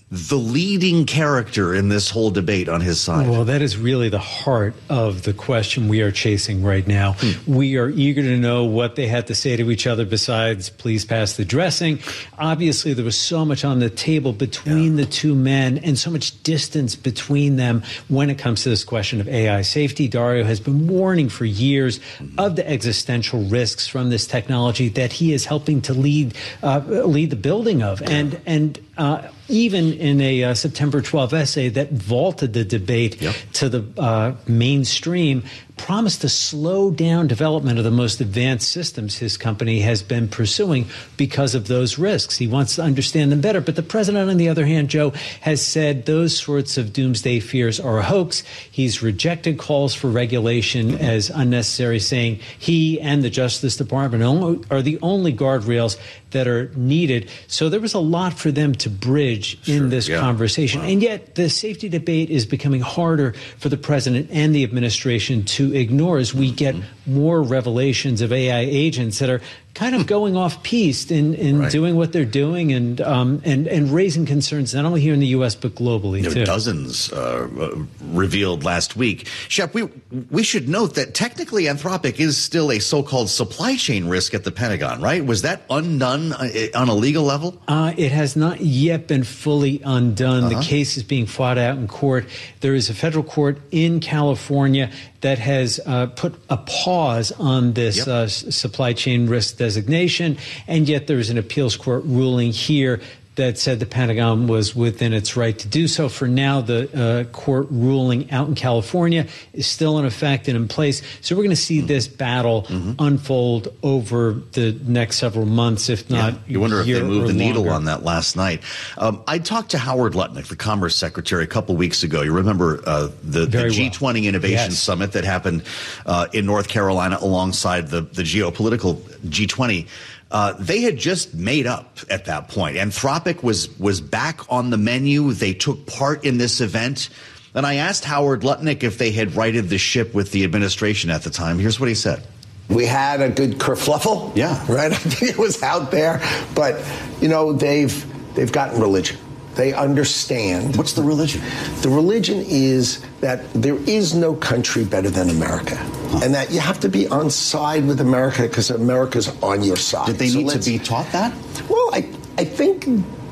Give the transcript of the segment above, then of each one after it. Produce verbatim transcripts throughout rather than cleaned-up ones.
the leading character in this whole debate on his side? Well, that is really the heart of the question we are chasing right now. Hmm. We are eager to know what they had to say to each other besides, please pass the dressing. Obviously, there was so much on the table between yeah. the two men and so much distance between them when it comes to this question of A I safety. Dario has been warning for years mm-hmm. of the existential risks from this technology that he is helping to lead uh, lead the building of. And, and uh, even in a uh, September twelfth essay that vaulted the debate yep. to the uh, mainstream, promised to slow down development of the most advanced systems his company has been pursuing because of those risks. He wants to understand them better. But the president, on the other hand, Joe, has said those sorts of doomsday fears are a hoax. He's rejected calls for regulation as unnecessary, saying he and the Justice Department are the only guardrails that are needed. So there was a lot for them to bridge sure, in this yeah. conversation. Wow. And yet the safety debate is becoming harder for the president and the administration to ignore as we get mm-hmm. more revelations of A I agents that are kind of going off piste in, in right. doing what they're doing and um, and and raising concerns not only here in the U S but globally there too. Were dozens uh, revealed last week. Shep, we we should note that technically Anthropic is still a so-called supply chain risk at the Pentagon, right? Was that undone on a legal level? Uh, it has not yet been fully undone. Uh-huh. The case is being fought out in court. There is a federal court in California that has uh, put a pause on this yep. uh, supply chain risk designation, and yet there is an appeals court ruling here that said the Pentagon was within its right to do so. For now, the uh, court ruling out in California is still in effect and in place. So we're going to see mm-hmm. this battle mm-hmm. unfold over the next several months, if not yeah. You wonder if they moved the needle longer. on that last night. Um, I talked to Howard Lutnick, the Commerce Secretary, a couple weeks ago. You remember uh, the, the G twenty well. Innovation yes. Summit that happened uh, in North Carolina alongside the, the geopolitical G twenty. Uh, they had just made up at that point. Anthropic was was back on the menu. They took part in this event. And I asked Howard Lutnick if they had righted the ship with the administration at the time. Here's what he said. We had a good kerfluffle. Yeah. Right? I think it was out there. But, you know, they've they've gotten religion. They understand. What's the religion? The religion is that there is no country better than America. Huh. And that you have to be on side with America because America's on your side. Did they so need to be taught that? Well, I, I think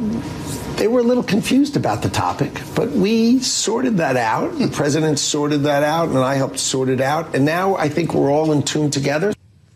they were a little confused about the topic, but we sorted that out. The president sorted that out, and I helped sort it out. And now I think we're all in tune together.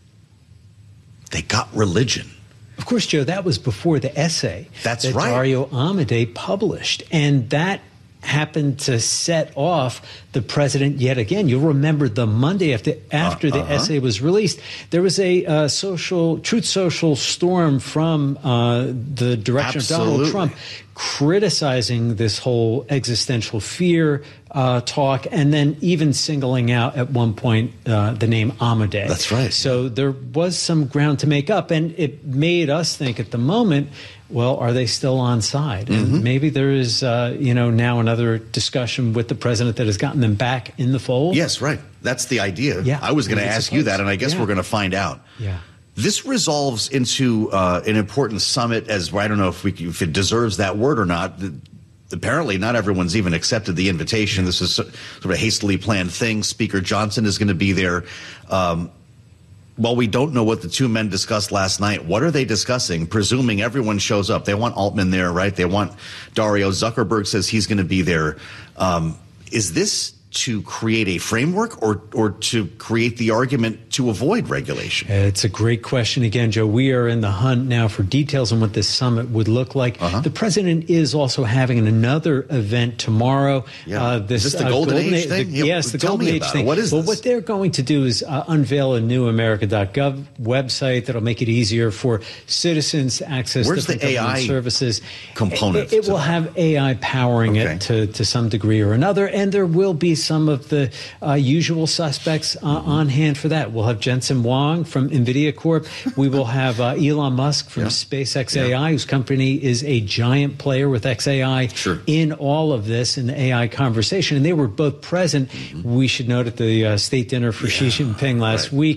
They got religion. Of course, Joe, that was before the essay That's that right. Dario Amodei published. And that happened to set off the president yet again. You'll remember the Monday after after uh, the uh-huh. essay was released, there was a uh, social Truth Social storm from uh, the direction Absolutely. of Donald Trump, criticizing this whole existential fear uh, talk, and then even singling out at one point uh, the name Amodei. That's right. So there was some ground to make up, and it made us think at the moment, well, are they still on side? And mm-hmm. maybe there is, uh, you know, now another discussion with the president that has gotten them back in the fold. Yes, right. That's the idea. Yeah, I was going to ask you that, and I guess yeah. we're going to find out. Yeah. This resolves into uh, an important summit, as I don't know if we if it deserves that word or not. Apparently, not everyone's even accepted the invitation. This is sort of a hastily planned thing. Speaker Johnson is going to be there. Um, Well, we don't know what the two men discussed last night. What are they discussing? Presuming everyone shows up. They want Altman there, right? They want Dario. Zuckerberg says he's going to be there. Um, is this to create a framework or or to create the argument to avoid regulation? It's a great question. Again, Joe, we are in the hunt now for details on what this summit would look like. Uh-huh. The president is also having another event tomorrow. Yeah. Uh, this, is this the uh, Golden, golden Age a- thing? The, yeah, yes, the tell Golden me Age about thing. It. What is well, this? what they're going to do is uh, unveil a new America dot gov website that'll make it easier for citizens to access Where's different the government A I services. component? It, it will have A I powering okay. it to, to some degree or another, and there will be some of the uh, usual suspects uh, mm-hmm. on hand for that. We'll have Jensen Huang from NVIDIA Corp. We will have uh, Elon Musk from yeah. SpaceX yeah. A I, whose company is a giant player with X A I sure. in all of this, in the A I conversation. And they were both present, mm-hmm. we should note, at the uh, state dinner for yeah. Xi Jinping last right. week.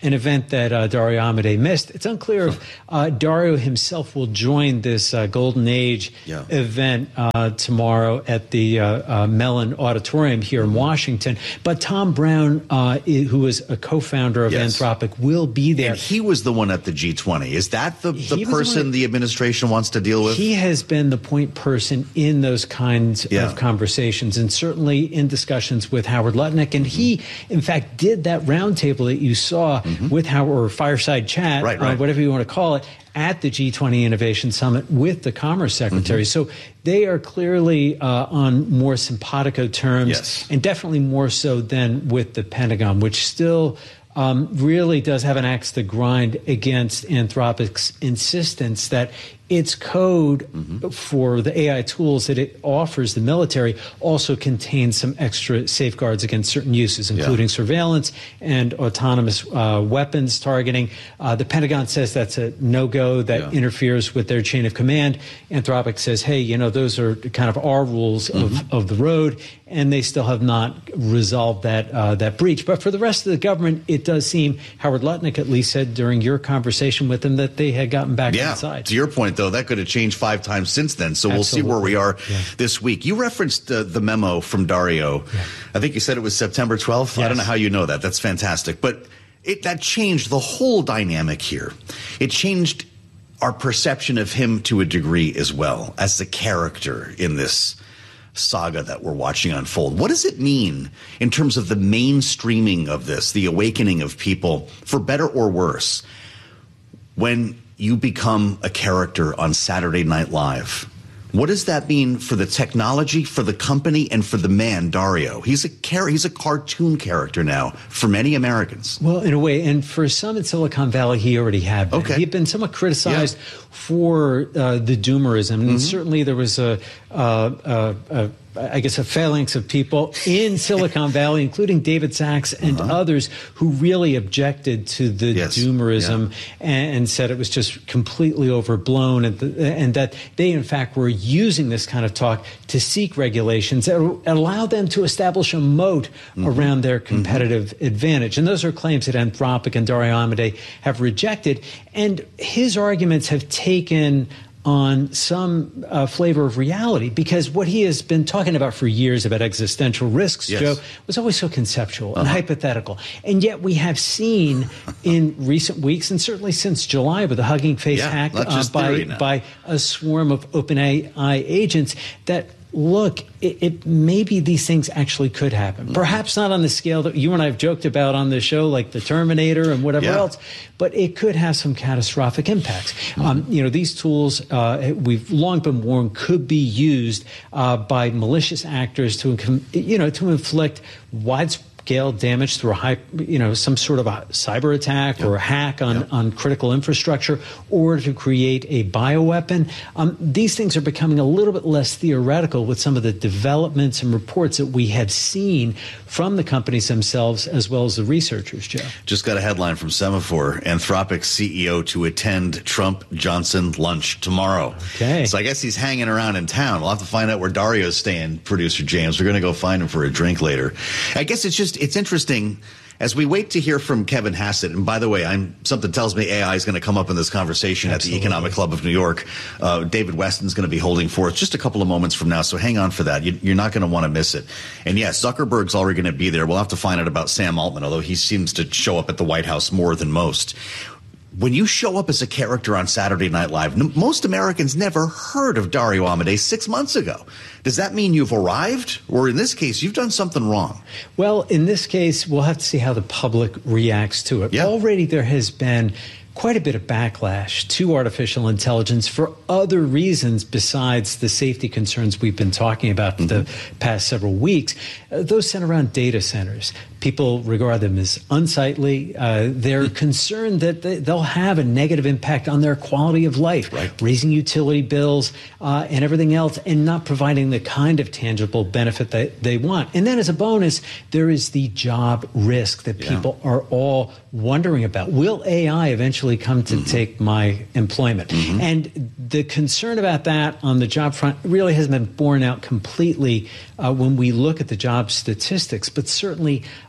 an event that uh, Dario Amodei missed. It's unclear if uh, Dario himself will join this uh, Golden Age yeah. event uh, tomorrow at the uh, uh, Mellon Auditorium here in Washington. But Tom Brown, uh, who is a co-founder of yes. Anthropic, will be there. And he was the one at the G twenty. Is that the, the person the, the administration wants to deal with? He has been the point person in those kinds yeah. of conversations, and certainly in discussions with Howard Lutnick. And mm-hmm. he, in fact, did that roundtable that you saw mm-hmm. with Howard, or fireside chat, right, right. Uh, whatever you want to call it, at the G twenty Innovation Summit with the Commerce Secretary. Mm-hmm. So they are clearly uh, on more simpatico terms, yes. and definitely more so than with the Pentagon, which still um, really does have an axe to grind against Anthropic's insistence that its code mm-hmm. for the A I tools that it offers the military also contains some extra safeguards against certain uses, including yeah. surveillance and autonomous uh, weapons targeting. Uh, the Pentagon says that's a no-go, that yeah. interferes with their chain of command. Anthropic says, hey, you know, those are kind of our rules mm-hmm. of, of the road, and they still have not resolved that uh, that breach. But for the rest of the government, it does seem, Howard Lutnick at least said during your conversation with them, that they had gotten back yeah. inside. To your point, though, that could have changed five times since then. So Absolutely. We'll see where we are yeah. this week. You referenced uh, the memo from Dario. Yeah. I think you said it was September twelfth. Yes. I don't know how you know that. That's fantastic. But it, that changed the whole dynamic here. It changed our perception of him to a degree as well as the character in this saga that we're watching unfold. What does it mean in terms of the mainstreaming of this, the awakening of people, for better or worse, when you become a character on Saturday Night Live? What does that mean for the technology, for the company, and for the man, Dario? He's a char- he's a cartoon character now for many Americans. Well, in a way, and for some in Silicon Valley, he already had been. Okay. He had been somewhat criticized yeah. for uh, the doomerism. And mm-hmm. certainly there was a, uh, uh, a I guess, a phalanx of people in Silicon Valley, including David Sachs and uh-huh. others, who really objected to the yes. doomerism yeah. and, and said it was just completely overblown, and, the, and that they, in fact, were using this kind of talk to seek regulations that allow them to establish a moat mm-hmm. around their competitive mm-hmm. advantage. And those are claims that Anthropic and Dario Amodei have rejected. And his arguments have taken on some uh, flavor of reality, because what he has been talking about for years about existential risks, yes. Joe, was always so conceptual uh-huh. and hypothetical. And yet we have seen in recent weeks, and certainly since July with the Hugging Face yeah, hack uh, by, by a swarm of OpenAI agents, that look, it, it maybe these things actually could happen. Mm-hmm. Perhaps not on the scale that you and I have joked about on the show, like the Terminator and whatever yeah. else, but it could have some catastrophic impacts. Mm-hmm. Um, you know, these tools, uh, we've long been warned, could be used uh, by malicious actors to, you know, to inflict widespread scale damage through a high, you know, some sort of a cyber attack yep. or a hack on, yep. on critical infrastructure, or to create a bioweapon. Um, these things are becoming a little bit less theoretical with some of the developments and reports that we have seen from the companies themselves as well as the researchers, Joe. Just got a headline from Semaphore. Anthropic C E O to attend Trump-Johnson lunch tomorrow. Okay. So I guess he's hanging around in town. We'll have to find out where Dario's staying, producer James. We're going to go find him for a drink later. I guess it's just it's interesting as we wait to hear from Kevin Hassett. And by the way, I'm something tells me A I is going to come up in this conversation Absolutely. At the Economic Club of New York. Uh, David Weston's going to be holding forth just a couple of moments from now, so hang on for that. You, you're not going to want to miss it. And yes, Zuckerberg's already going to be there. We'll have to find out about Sam Altman, although he seems to show up at the White House more than most. When you show up as a character on Saturday Night Live, n- most Americans never heard of Dario Amodei six months ago. Does that mean you've arrived? Or in this case, you've done something wrong? Well, in this case, we'll have to see how the public reacts to it. Yeah. Already there has been quite a bit of backlash to artificial intelligence for other reasons besides the safety concerns we've been talking about mm-hmm. the past several weeks. Uh, those center around data centers. People regard them as unsightly. Uh, they're mm-hmm. concerned that they, they'll have a negative impact on their quality of life, right. raising utility bills uh, and everything else, and not providing the kind of tangible benefit that they want. And then as a bonus, there is the job risk that yeah. people are all wondering about. Will A I eventually come to mm-hmm. take my employment? Mm-hmm. And the concern about that on the job front really hasn't been borne out completely uh, when we look at the job statistics, but certainly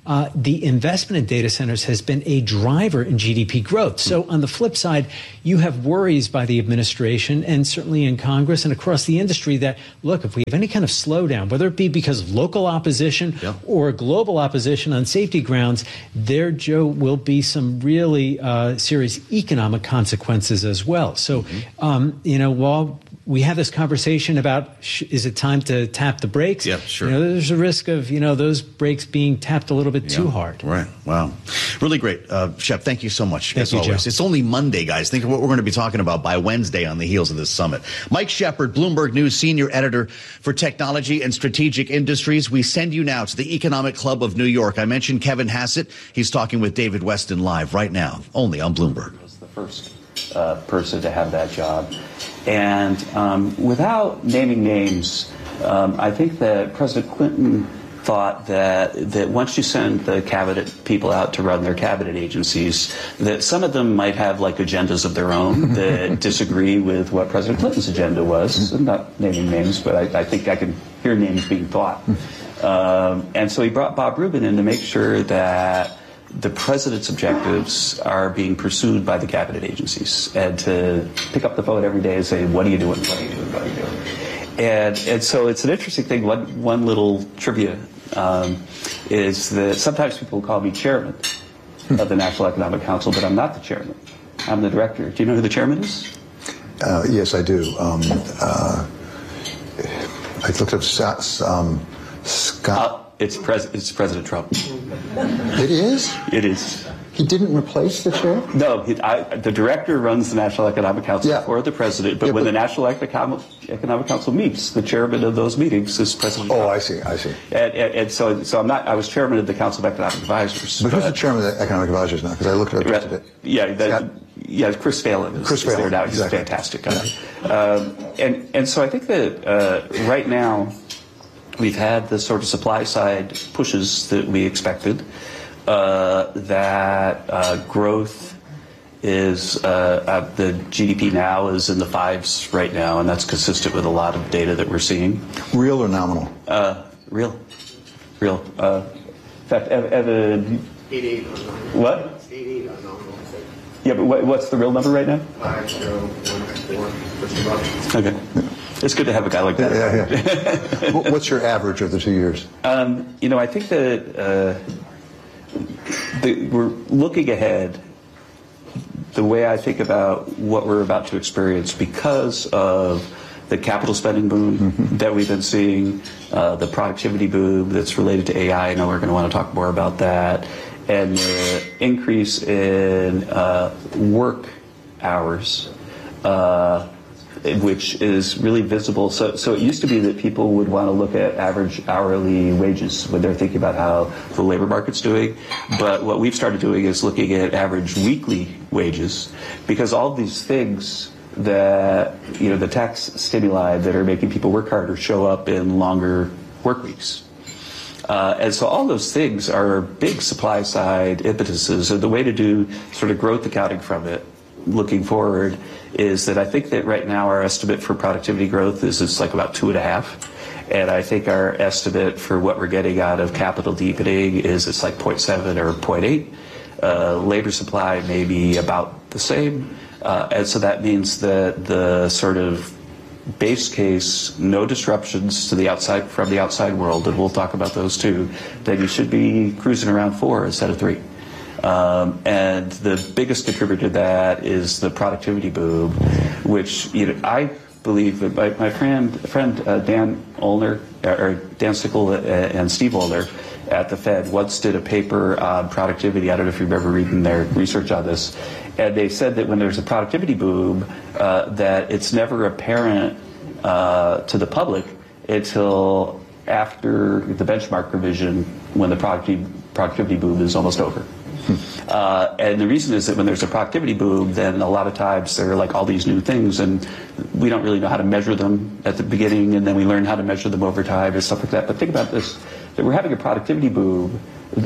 uh, the investment in data centers has been a driver in G D P growth. So on the flip side, you have worries by the administration and certainly in Congress and across the industry that, look, if we have any kind of slowdown, whether it be because of local opposition yeah. or global opposition on safety grounds, there, Joe, will be some really uh, serious economic consequences as well. So, mm-hmm. um, you know, while we have this conversation about sh- is it time to tap the brakes? Yeah, sure. You know, there's a risk of, you know, those brakes being tapped a little bit yeah. too hard. Right. Wow. Really great. Uh, Shep, thank you so much, thank as you, always. Joe. It's only Monday, guys. Think of what we're going to be talking about by Wednesday on the heels of this summit. Mike Shepard, Bloomberg News Senior Editor for Technology and Strategic Industries. We send you now to the Economic Club of New York. I mentioned Kevin Hassett. He's talking with David Westin live right now, only on Bloomberg. Was the first uh, person to have that job. And um, without naming names, um, I think that President Clinton thought that that once you send the cabinet people out to run their cabinet agencies, that some of them might have like agendas of their own that disagree with what President Clinton's agenda was. I'm not naming names, but I, I think I can hear names being thought. Um, and so he brought Bob Rubin in to make sure that the president's objectives are being pursued by the cabinet agencies, and to pick up the phone every day and say, what are you doing, what are you doing, what are you doing? And, and so it's an interesting thing. One, one little trivia um, is that sometimes people call me chairman of the National Economic Council, but I'm not the chairman. I'm the director. Do you know who the chairman is? Uh, yes, I do. Um, uh, I looked up um, Scott. Uh, it's, pres- it's President Trump. It is? It is. He didn't replace the chair? No, he, I, the director runs the National Economic Council yeah. for the president, but yeah, when but, the National Economic, Economic Council meets, the chairman of those meetings is President Oh, Trump. I see, I see. And, and, and so, so I'm not, I was chairman of the Council of Economic Advisors. But, but who's the chairman of the Economic Advisors now? Because I looked at it right, today. Yeah, that, yeah, Chris Phelan is, Chris is Phelan, there now. He's exactly. a fantastic guy. Yeah. Um, and, and so I think that uh, right now we've had the sort of supply side pushes that we expected. Uh, that uh, growth is, uh, uh, the G D P now is in the fives right now, and that's consistent with a lot of data that we're seeing. Real or nominal? Uh, real. Real. Uh, in fact, Evan... eight eight on nominal. What? eight eight on nominal. Yeah, but what, what's the real number right now? five zero one four. Okay. It's good to have a guy like that. Yeah, yeah. What's your average of the two years? Um, you know, I think that... Uh, The, we're looking ahead. The way I think about what we're about to experience because of the capital spending boom mm-hmm. that we've been seeing, uh, the productivity boom that's related to A I. I know we're going to want to talk more about that, and the increase in uh, work hours, uh, which is really visible. So, so it used to be that people would want to look at average hourly wages when they're thinking about how the labor market's doing. But what we've started doing is looking at average weekly wages, because all of these things that, you know, the tax stimuli that are making people work harder show up in longer work weeks. Uh, and so all those things are big supply side impetuses. And the way to do sort of growth accounting from it looking forward is that I think that right now our estimate for productivity growth is it's like about two and a half. And I think our estimate for what we're getting out of capital deepening is it's like zero point seven or zero point eight. Uh, labor supply may be about the same. Uh, and so that means that the sort of base case, no disruptions to the outside from the outside world, and we'll talk about those too, that you should be cruising around four instead of three. Um, and the biggest contributor to that is the productivity boom, which, you know, I believe that my, my friend, friend uh, Dan Olner, or Dan Sickle and Steve Olner at the Fed once did a paper on productivity. I don't know if you remember reading their research on this. And they said that when there's a productivity boom, uh, that it's never apparent uh, to the public until after the benchmark revision, when the productivity, productivity boom is almost over. Uh, and the reason is that when there's a productivity boom, then a lot of times there are like all these new things, and we don't really know how to measure them at the beginning, and then we learn how to measure them over time and stuff like that. But think about this, that we're having a productivity boom,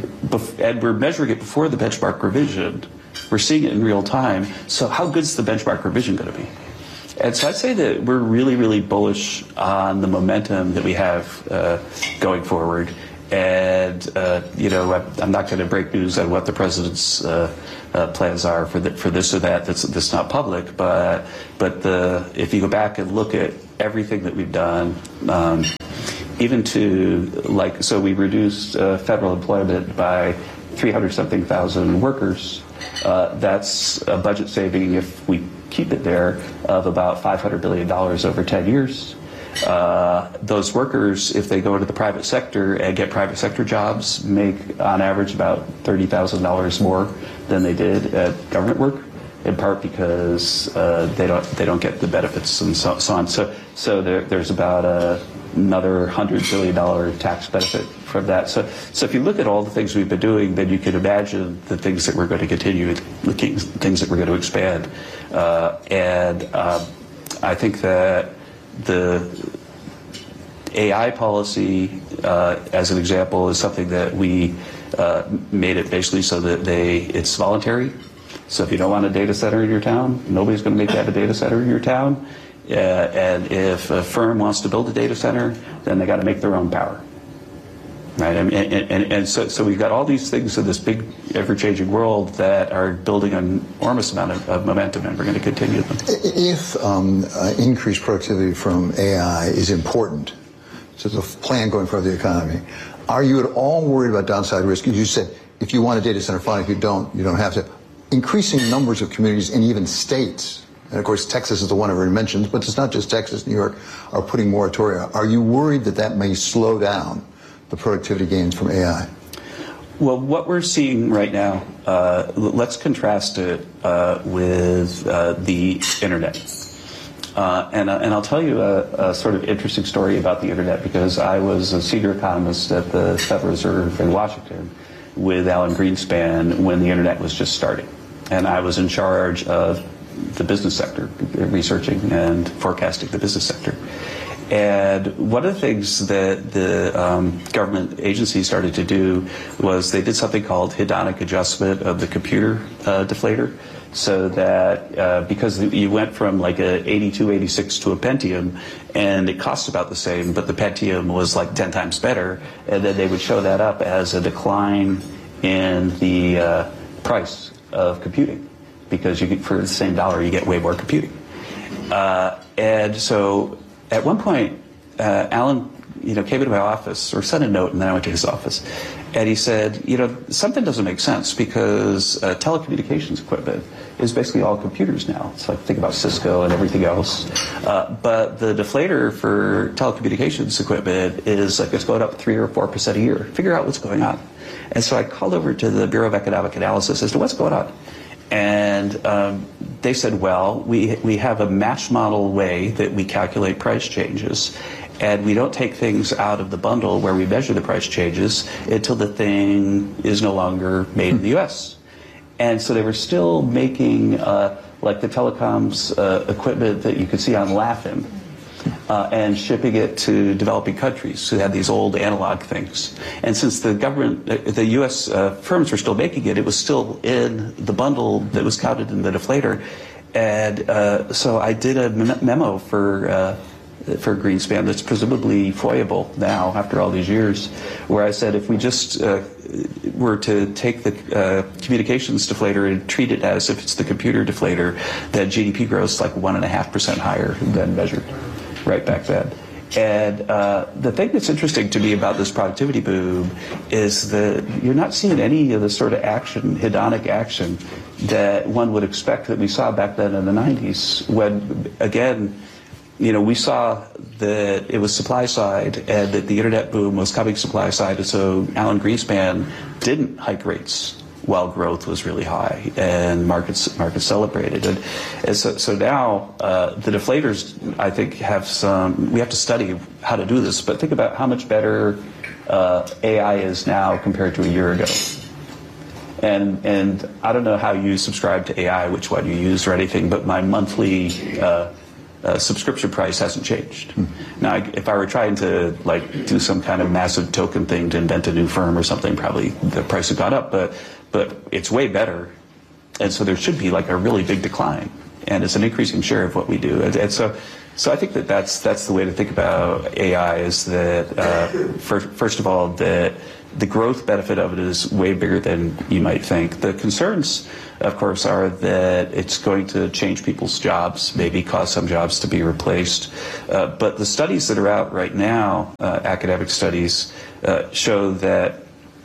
and we're measuring it before the benchmark revision. We're seeing it in real time. So how good is the benchmark revision going to be? And so I'd say that we're really, really bullish on the momentum that we have uh, going forward. And, uh, you know, I'm not going to break news on what the president's uh, uh, plans are for the, for this or that. That's, that's not public. But but the if you go back and look at everything that we've done, um, even to like, so we reduced uh, federal employment by three hundred something thousand workers. Uh, that's a budget saving, if we keep it there, of about five hundred billion dollars over ten years. Uh, those workers, if they go into the private sector and get private sector jobs, make on average about thirty thousand dollars more than they did at government work, in part because uh, they don't they don't get the benefits and so, so on. So so there, there's about a, another one hundred billion dollars tax benefit from that. So so if you look at all the things we've been doing, then you can imagine the things that we're going to continue, the things that we're going to expand. Uh, and um, I think that the A I policy, uh, as an example, is something that we uh, made it basically so that they it's voluntary. So if you don't want a data center in your town, nobody's going to make that a data center in your town. Uh, and if a firm wants to build a data center, then they got to make their own power. Right, and, and, and so, so we've got all these things in this big, ever-changing world that are building an enormous amount of, of momentum, and we're going to continue them. If um, uh, increased productivity from A I is important to the plan going forward of the economy, are you at all worried about downside risk? You said if you want a data center, fine. If you don't, you don't have to. Increasing numbers of communities and even states, and of course Texas is the one I already mentioned, but it's not just Texas, New York, are putting moratoria. Are you worried that that may slow down the productivity gains from A I? Well, what we're seeing right now, uh, let's contrast it uh, with uh, the internet. Uh, and, uh, and I'll tell you a, a sort of interesting story about the internet, because I was a senior economist at the Federal Reserve in Washington with Alan Greenspan when the internet was just starting. And I was in charge of the business sector, researching and forecasting the business sector. And one of the things that the um, government agency started to do was they did something called hedonic adjustment of the computer uh, deflator, so that uh, because you went from like a eighty-two, eighty-six to a Pentium, and it cost about the same, but the Pentium was like ten times better, and then they would show that up as a decline in the uh, price of computing, because you get, for the same dollar you get way more computing. Uh, and so at one point, uh, Alan, you know, came into my office, or sent a note, and then I went to his office, and he said, you know, something doesn't make sense, because uh, telecommunications equipment is basically all computers now. It's like, think about Cisco and everything else. Uh, but the deflator for telecommunications equipment is like, it's going up three or four percent a year. Figure out what's going on. And so I called over to the Bureau of Economic Analysis as to what's going on. And um, they said, well, we we have a match model way that we calculate price changes, and we don't take things out of the bundle where we measure the price changes until the thing is no longer made in the U S. And so they were still making uh, like the telecoms uh, equipment that you could see on Laughing, uh, and shipping it to developing countries who had these old analog things. And since the government, the U S uh, firms were still making it, it was still in the bundle that was counted in the deflator. And uh, so I did a memo for uh, for Greenspan that's presumably foiable now after all these years, where I said if we just uh, were to take the uh, communications deflator and treat it as if it's the computer deflator, that G D P growth is like one and a half percent higher than measured right back then. And uh, the thing that's interesting to me about this productivity boom is that you're not seeing any of the sort of action, hedonic action, that one would expect that we saw back then in the nineties, when, again, you know, we saw that it was supply side and that the internet boom was coming supply side, and so Alan Greenspan didn't hike rates while growth was really high and markets markets celebrated. And, and so, so now uh, the deflators, I think, have some, we have to study how to do this, but think about how much better uh, A I is now compared to a year ago. And and I don't know how you subscribe to A I, which one you use or anything, but my monthly uh, Uh, subscription price hasn't changed. Hmm. Now, I, if I were trying to like do some kind of massive token thing to invent a new firm or something, probably the price had gone up. But but it's way better, and so there should be like a really big decline, and it's an increasing share of what we do. And, and so So I think that that's that's the way to think about A I. Is that uh, first, first of all, that the growth benefit of it is way bigger than you might think. The concerns, of course, are that it's going to change people's jobs, maybe cause some jobs to be replaced. Uh, but the studies that are out right now, uh, academic studies, uh, show that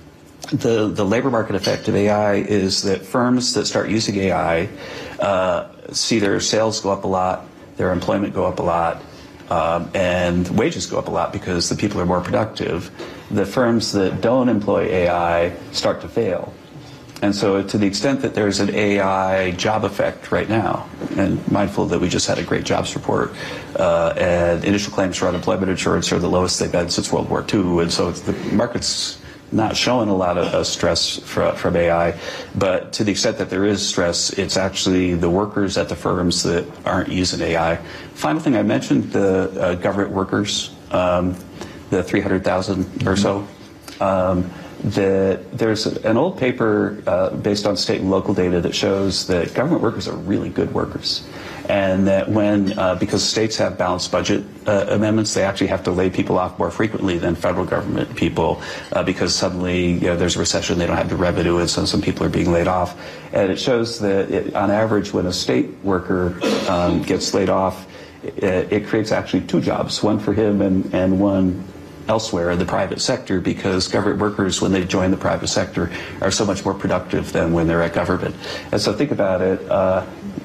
the the labor market effect of A I is that firms that start using A I uh, see their sales go up a lot, their employment go up a lot, um, and wages go up a lot because the people are more productive. The firms that don't employ A I start to fail. And so to the extent that there's an A I job effect right now, and mindful that we just had a great jobs report, uh, and initial claims for unemployment insurance are the lowest they've been since World War Two, and so it's, the market's not showing a lot of uh, stress for, from A I, but to the extent that there is stress, it's actually the workers at the firms that aren't using A I. Final thing, I mentioned the uh, government workers, um, the three hundred thousand or so. Um, the, there's an old paper uh, based on state and local data that shows that government workers are really good workers. And that when, uh, because states have balanced budget uh, amendments, they actually have to lay people off more frequently than federal government people uh, because suddenly you know, there's a recession, they don't have the revenue, and so some people are being laid off. And it shows that it, on average, when a state worker um, gets laid off, it, it creates actually two jobs, one for him and, and one elsewhere in the private sector, because government workers, when they join the private sector, are so much more productive than when they're at government. And so think about it. Uh,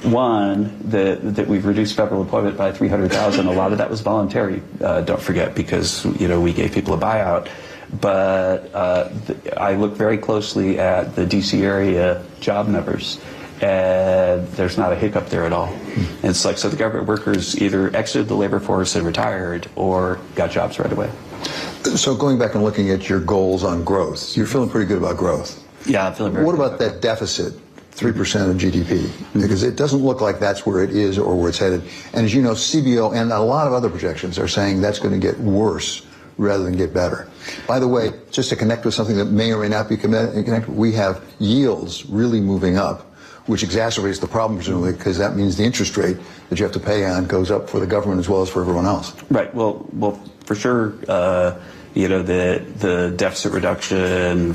one, that, that we've reduced federal employment by three hundred thousand. A lot of that was voluntary, uh, don't forget, because you know we gave people a buyout. But uh, th- I look very closely at the D C area job numbers, and there's not a hiccup there at all. And it's like, so the government workers either exited the labor force and retired or got jobs right away. So going back and looking at your goals on growth, you're feeling pretty good about growth. Yeah, I'm feeling very What good about that deficit, three percent of G D P? Because it doesn't look like that's where it is or where it's headed. And as you know, C B O and a lot of other projections are saying that's going to get worse rather than get better. By the way, just to connect with something that may or may not be connected, we have yields really moving up, which exacerbates the problem, presumably, because that means the interest rate that you have to pay on goes up for the government as well as for everyone else. Right. Well, well, for sure, uh, you know, the the deficit reduction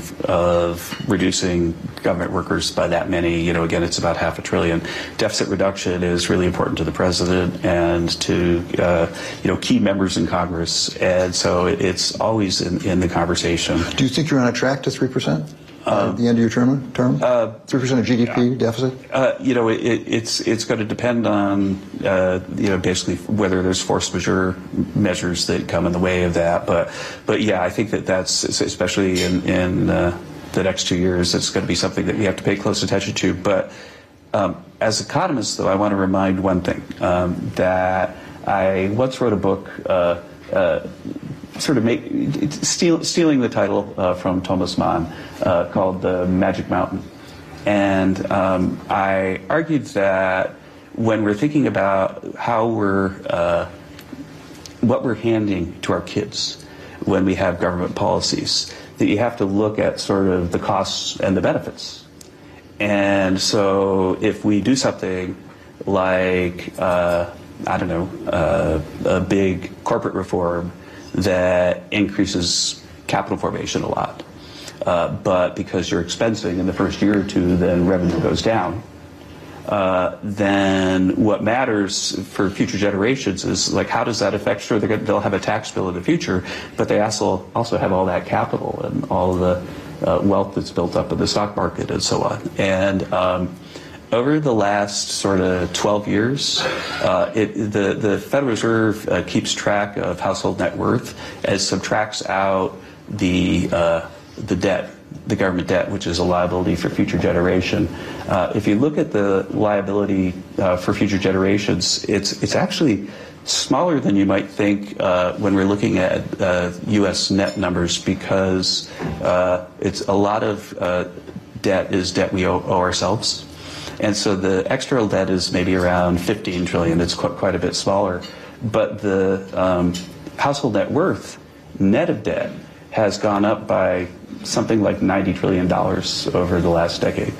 of reducing government workers by that many, you know, again, it's about half a trillion. Deficit reduction is really important to the president and to, uh, you know, key members in Congress. And so it's always in, in the conversation. Do you think you're on a track to three percent? Uh, at the end of your term, term? Uh, three percent of G D P deficit? Uh, you know, it, it's it's going to depend on, uh, you know, basically whether there's force majeure measures that come in the way of that. But, but yeah, I think that that's, especially in, in uh, the next two years, it's going to be something that we have to pay close attention to. But um, as economists, though, I want to remind one thing, um, that I once wrote a book, uh, uh, sort of make, steal, stealing the title uh, from Thomas Mann, uh, called The Magic Mountain. And um, I argued that when we're thinking about how we're, uh, what we're handing to our kids when we have government policies, that you have to look at sort of the costs and the benefits. And so if we do something like, uh, I don't know, uh, a big corporate reform that increases capital formation a lot. Uh, but because you're expensing in the first year or two, then revenue goes down. Uh, then what matters for future generations is, like, how does that affect, sure, gonna, they'll have a tax bill in the future, but they also, also have all that capital and all the uh, wealth that's built up in the stock market and so on. And um, over the last sort of twelve years, uh, it, the, the Federal Reserve uh, keeps track of household net worth as subtracts out the, uh, the debt, the government debt, which is a liability for future generation. Uh, if you look at the liability uh, for future generations, it's, it's actually smaller than you might think uh, when we're looking at uh, U S net numbers, because uh, it's a lot of uh, debt is debt we owe, owe ourselves. And so the external debt is maybe around fifteen trillion. It's quite, quite a bit smaller. But the um, household net worth, net of debt, has gone up by something like ninety trillion dollars over the last decade.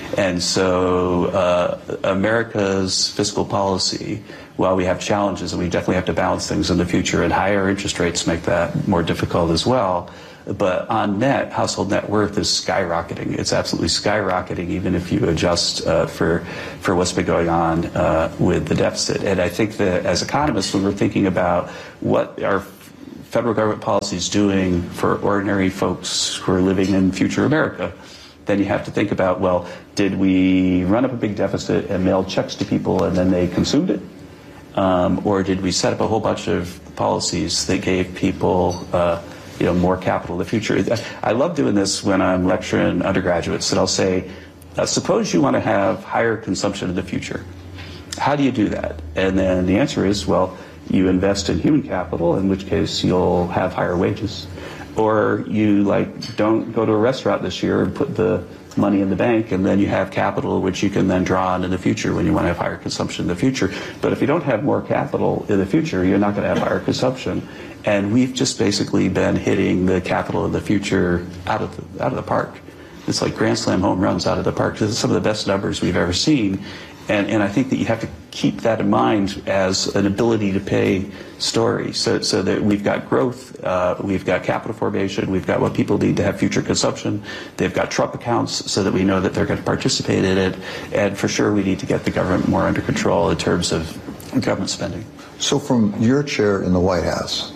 And so uh, America's fiscal policy, while we have challenges, and we definitely have to balance things in the future, and higher interest rates make that more difficult as well, but on net, household net worth is skyrocketing. It's absolutely skyrocketing, even if you adjust uh, for for what's been going on uh, with the deficit. And I think that as economists, when we're thinking about what our federal government policy is doing for ordinary folks who are living in future America, then you have to think about, well, did we run up a big deficit and mail checks to people and then they consumed it? Um, or did we set up a whole bunch of policies that gave people uh, you know, more capital in the future? I love doing this when I'm lecturing undergraduates, and I'll say, uh, suppose you want to have higher consumption in the future. How do you do that? And then the answer is, well, you invest in human capital, in which case you'll have higher wages. Or you like don't go to a restaurant this year and put the money in the bank, and then you have capital which you can then draw on in the future when you want to have higher consumption in the future. But if you don't have more capital in the future, you're not going to have higher consumption. And we've just basically been hitting the capital of the future out of the, out of the park. It's like grand slam home runs out of the park. This is some of the best numbers we've ever seen. And, and I think that you have to keep that in mind as an ability to pay story, so, so that we've got growth, uh, we've got capital formation, we've got what people need to have future consumption, they've got Trump accounts so that we know that they're going to participate in it, and for sure we need to get the government more under control in terms of government spending. So from your chair in the White House,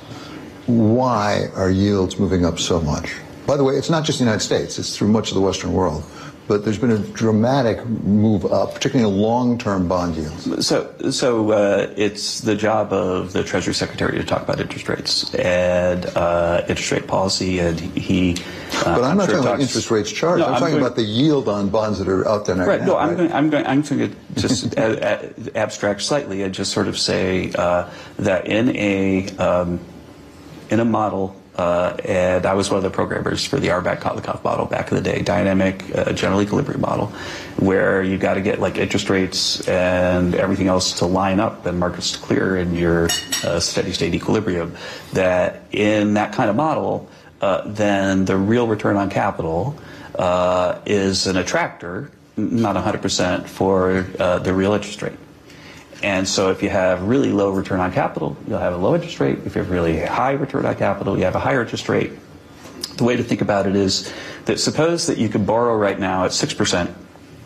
why are yields moving up so much? By the way, it's not just the United States, it's through much of the Western world. But there's been a dramatic move up, particularly in long-term bond yields. So, so uh, it's the job of the Treasury Secretary to talk about interest rates and uh, interest rate policy, and he. Uh, but I'm, I'm not sure talking about talks, interest rates charged. No, I'm, I'm talking going, about the yield on bonds that are out there now. Right. No, I'm right? going. I'm going. I'm going to just a, a, abstract slightly and just sort of say uh, that in a um, in a model. Uh, and I was one of the programmers for the Arbat-Kotlikoff model back in the day, dynamic uh, general equilibrium model, where you got to get like interest rates and everything else to line up and markets to clear in your uh, steady state equilibrium. That in that kind of model, uh, then the real return on capital uh, is an attractor, not one hundred percent for uh, the real interest rate. And so if you have really low return on capital, you'll have a low interest rate. If you have really high return on capital, you have a higher interest rate. The way to think about it is that suppose that you could borrow right now at six percent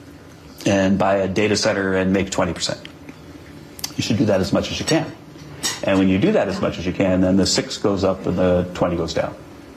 and buy a data center and make twenty percent. You should do that as much as you can. And when you do that as much as you can, then the six goes up and the twenty goes down.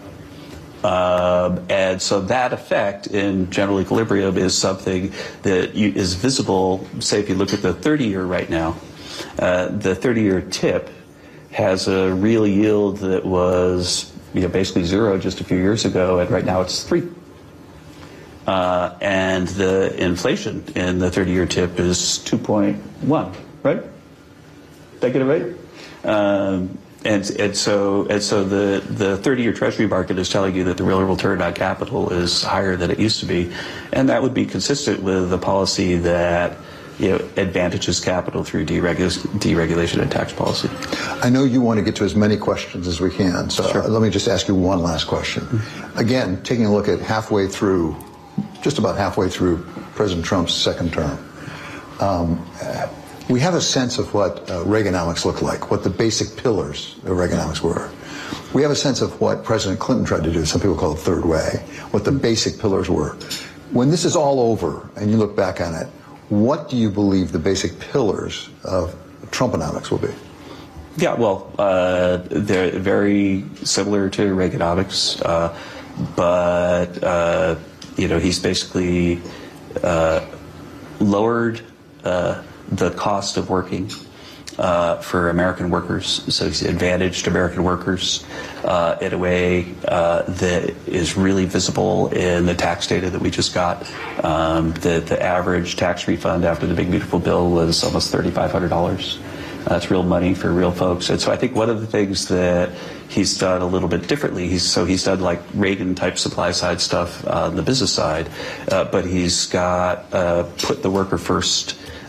Um, and so that effect in general equilibrium is something that you, is visible. Say if you look at the thirty-year right now, uh, the thirty-year tip has a real yield that was you know, basically zero just a few years ago, and right now it's three. Uh, and the inflation in the thirty-year tip is two point one, right? Did I get it right? Um, And, and so, and so the, the thirty-year Treasury market is telling you that the real return on capital is higher than it used to be, and that would be consistent with the policy that you know advantages capital through deregul- deregulation and tax policy. I know you want to get to as many questions as we can, so sure. uh, let me just ask you one last question. Mm-hmm. Again, taking a look at halfway through, just about halfway through President Trump's second term. Um, We have a sense of what uh, Reaganomics looked like, what the basic pillars of Reaganomics were. We have a sense of what President Clinton tried to do, some people call it third way, what the basic pillars were. When this is all over and you look back on it, what do you believe the basic pillars of Trumponomics will be? Yeah, well, uh, they're very similar to Reaganomics, uh, but, uh, you know, he's basically uh, lowered uh, the cost of working uh, for American workers. So he's advantaged American workers uh, in a way uh, that is really visible in the tax data that we just got. Um, the, the average tax refund after the Big Beautiful Bill was almost thirty-five hundred dollars. That's real money for real folks. And so I think one of the things that he's done a little bit differently, he's, so he's done like Reagan-type supply-side stuff on the business side, uh, but he's got uh, put the worker first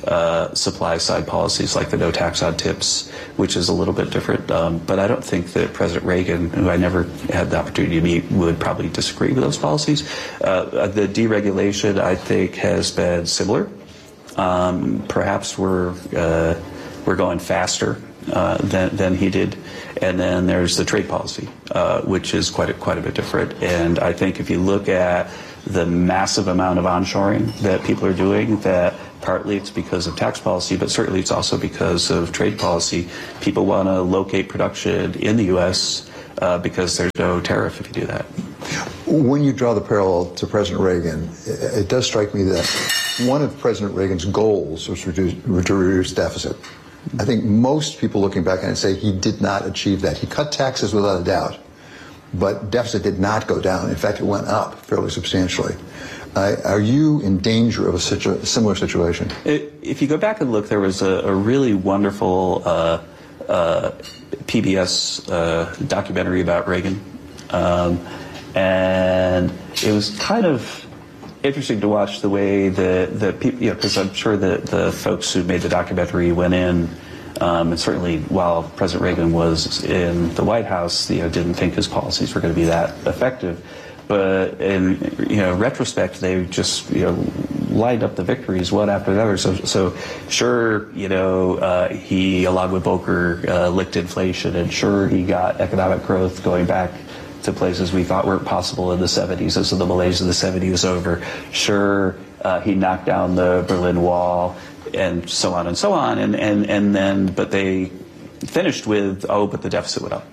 uh, supply side policies like the no tax on tips, which is a little bit different. Um, but I don't think that President Reagan, who I never had the opportunity to meet, would probably disagree with those policies. Uh, the deregulation, I think, has been similar. Um, perhaps we're uh, we're going faster uh, than than he did, and then there's the trade policy, uh, which is quite a, quite a bit different. And I think if you look at the massive amount of onshoring that people are doing, that partly it's because of tax policy, but certainly it's also because of trade policy. People want to locate production in the U S uh, because there's no tariff if you do that. When you draw the parallel to President Reagan, it, it does strike me that one of President Reagan's goals was to reduce, to reduce deficit. I think most people looking back on it say he did not achieve that. He cut taxes without a doubt, but deficit did not go down. In fact, it went up fairly substantially. Uh, are you in danger of a situ- similar situation? It, if you go back and look, there was a, a really wonderful uh, uh, P B S uh, documentary about Reagan. Um, and it was kind of interesting to watch the way that the people, you know, because I'm sure that the folks who made the documentary went in, um, and certainly while President Reagan was in the White House, you know, didn't think his policies were going to be that effective. But in, you know, retrospect, they just, you know, lined up the victories one after the other. So, so sure, you know, uh, he, along with Volcker, uh, licked inflation, and sure, he got economic growth going back to places we thought weren't possible in the seventies. And so the malaise of the seventies was over. Sure, uh, he knocked down the Berlin Wall, and so on and so on. And, and, and then, but they finished with, oh, but the deficit went up.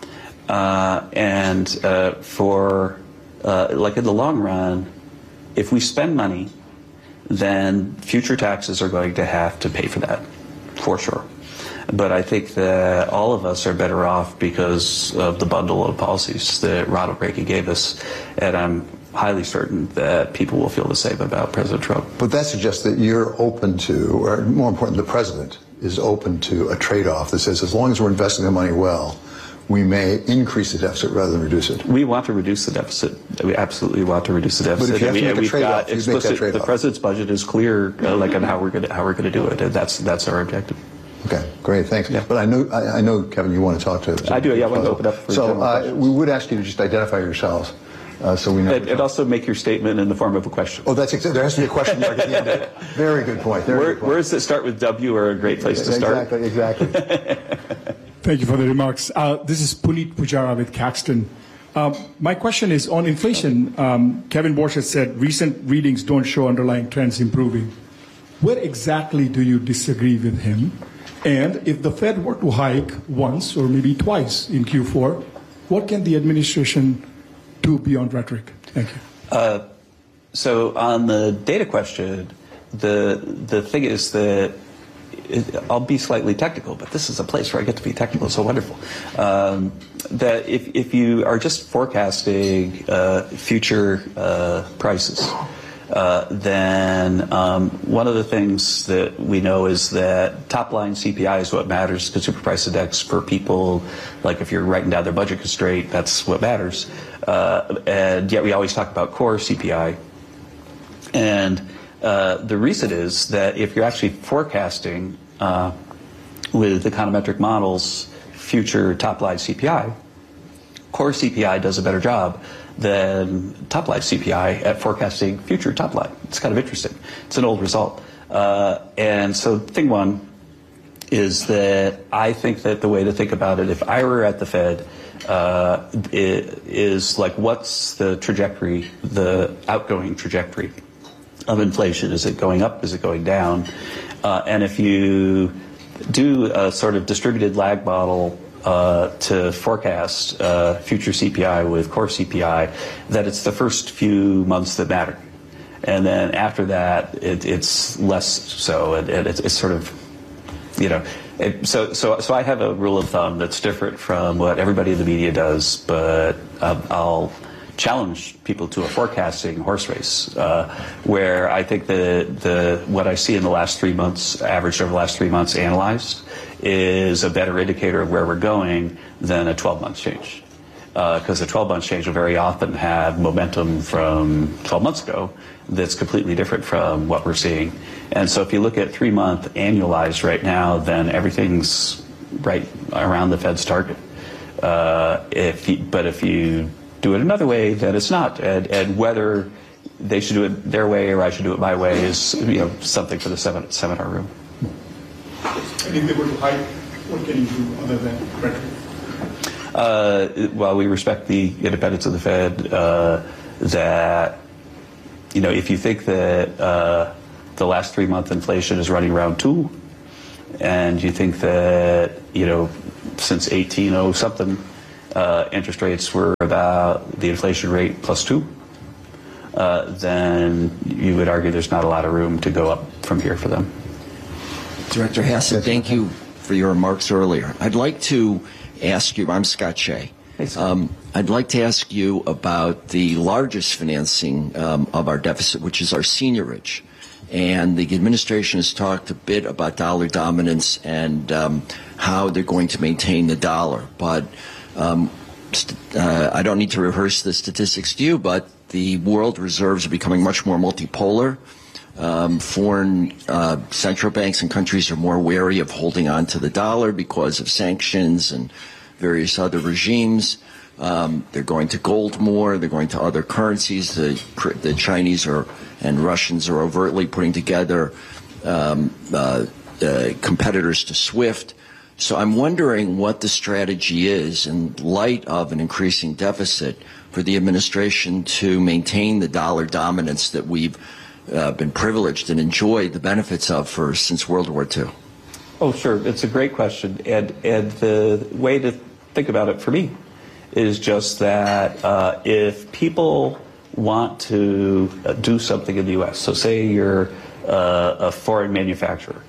Uh, and uh, for, uh, like in the long run, if we spend money, then future taxes are going to have to pay for that, for sure. But I think that all of us are better off because of the bundle of policies that Ronald Reagan gave us. And I'm highly certain that people will feel the same about President Trump. But that suggests that you're open to, or more important, the president is open to a trade-off that says as long as we're investing the money well, we may increase the deficit rather than reduce it. We want to reduce the deficit. We absolutely want to reduce the deficit. But if you have to we, make a we've trade-off, got you make explicit, that trade-off. The president's budget is clear, uh, like on how we're going to how we're going to do it. And that's that's our objective. Okay, great, thanks. Yeah. But I know, I, I know, Kevin, you want to talk to. I do. Yeah, I want to open up for So general uh, questions. we would ask you to just identify yourselves, uh, so we know. And, and also make your statement in the form of a question. Oh, that's exactly. There has to be a question mark at the end of it. Very good point. Very Where, good point. words that start with W are a great place to start. Exactly. Exactly. Thank you for the remarks. Uh, this is Puneet Pujara with Caxton. Uh, my question is on inflation. Um, Kevin Borsch has said recent readings don't show underlying trends improving. Where exactly do you disagree with him? And if the Fed were to hike once or maybe twice in Q four, what can the administration do beyond rhetoric? Thank you. Uh, so on the data question, the the thing is that it, I'll be slightly technical, but this is a place where I get to be technical. It's so wonderful. Um, that if if you are just forecasting uh, future uh, prices, Uh, then um, one of the things that we know is that top-line C P I is what matters, consumer price index, for people. Like if you're writing down their budget constraint, that's what matters. Uh, and yet we always talk about core C P I. And uh, the reason is that if you're actually forecasting uh, with econometric models future top-line C P I, core C P I does a better job than top-line C P I at forecasting future top-line. It's kind of interesting. It's an old result. Uh, and so thing one is that I think that the way to think about it, if I were at the Fed, uh, it is like, what's the trajectory, the outgoing trajectory of inflation? Is it going up? Is it going down? Uh, and if you do a sort of distributed lag model Uh, to forecast uh, future C P I with core C P I, that it's the first few months that matter, and then after that it, it's less so, and, and it's, it's sort of, you know, it, so so so I have a rule of thumb that's different from what everybody in the media does, but um, I'll challenge people to a forecasting horse race, uh, where I think the the what I see in the last three months, averaged over the last three months, analyzed, is a better indicator of where we're going than a twelve-month change. Because uh, a twelve-month change will very often have momentum from twelve months ago that's completely different from what we're seeing. And so if you look at three-month annualized right now, then everything's right around the Fed's target. Uh, if you, but if you do it another way, then it's not. And, and whether they should do it their way or I should do it my way is, you know, something for the seven, seminar room. And if they were to hike, what can you do other than rhetoric? Uh, well, we respect the independence of the Fed. Uh, that, you know, if you think that uh, the last three-month inflation is running around two, and you think that, you know, since eighteen oh something, uh, interest rates were about the inflation rate plus two, uh, then you would argue there's not a lot of room to go up from here for them. Director Hassett, thank you for your remarks earlier. I'd like to ask you, I'm Scott Shea. Hey, um, I'd like to ask you about the largest financing um, of our deficit, which is our seniorage. And the administration has talked a bit about dollar dominance and um, how they're going to maintain the dollar. But um, uh, I don't need to rehearse the statistics to you, but the world reserves are becoming much more multipolar. Um, foreign uh, central banks and countries are more wary of holding on to the dollar because of sanctions and various other regimes. Um, they're going to gold more. They're going to other currencies. The, the Chinese are, and Russians are overtly putting together um, uh, uh, competitors to SWIFT. So I'm wondering what the strategy is in light of an increasing deficit for the administration to maintain the dollar dominance that we've uh, been privileged and enjoyed the benefits of for since World War Two. Oh, sure. It's a great question. And, and the way to think about it for me is just that uh, if people want to uh, do something in the U S, so say you're uh, a foreign manufacturer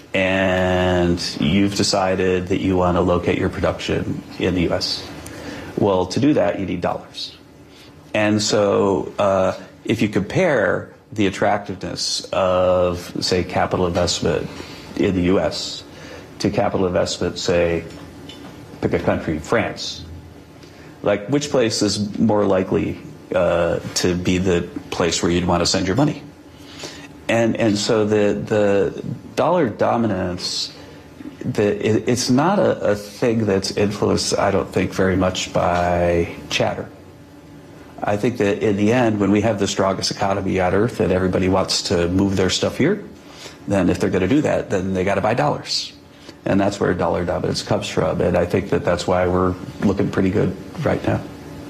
and you've decided that you want to locate your production in the U S, well, to do that, you need dollars. And so uh, if you compare the attractiveness of, say, capital investment in the U S to capital investment, say, pick a country, France, like which place is more likely uh, to be the place where you'd want to send your money? And and so the the dollar dominance, the it, it's not a, a thing that's influenced, I don't think, very much by chatter. I think that in the end, when we have the strongest economy on earth and everybody wants to move their stuff here, then if they're going to do that, then they got to buy dollars. And that's where dollar dominance comes from. And I think that that's why we're looking pretty good right now.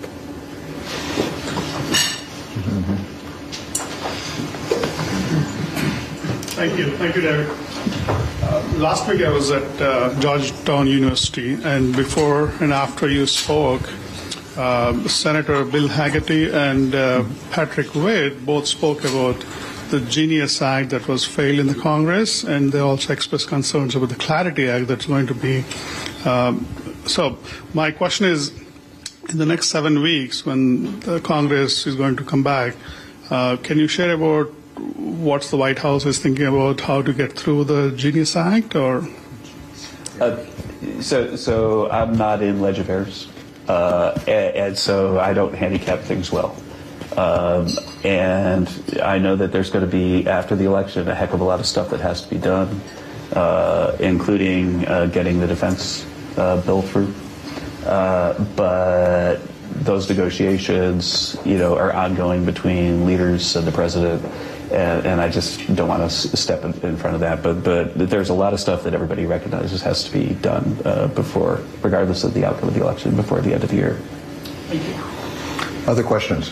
Mm-hmm. Thank you. Thank you, David. Uh, last week I was at uh, Georgetown University, and before and after you spoke, uh, Senator Bill Hagerty and uh, Patrick Wade both spoke about the Genius Act that was failed in the Congress, and they also expressed concerns about the Clarity Act that's going to be. Um, so my question is, in the next seven weeks, when the Congress is going to come back, uh, can you share about what the White House is thinking about how to get through the Genius Act, or? Uh, so, so I'm not in Leg Affairs, uh, and, and so I don't handicap things well. Um, and I know that there's going to be, after the election, a heck of a lot of stuff that has to be done, uh, including uh, getting the defense uh, bill through. Uh, but those negotiations, you know, are ongoing between leaders and the president, and, and I just don't want to s- step in, in front of that. But but there's a lot of stuff that everybody recognizes has to be done uh, before, regardless of the outcome of the election, before the end of the year. Thank you. Other questions?